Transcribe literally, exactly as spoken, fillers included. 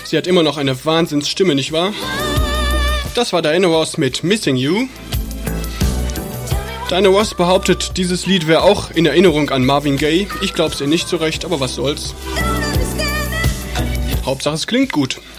Sie hat immer noch eine Wahnsinnsstimme, nicht wahr? Das war Diana Ross mit Missing You. Diana Ross behauptet, dieses Lied wäre auch in Erinnerung an Marvin Gaye. Ich glaub's ihr nicht so recht, aber was soll's. Hauptsache es klingt gut.